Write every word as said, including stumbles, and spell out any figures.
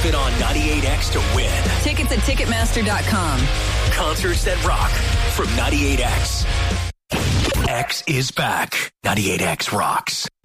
it on ninety-eight X to win. Tickets at Ticketmaster dot com. Concerts that rock from ninety-eight X. X is back. ninety-eight X rocks.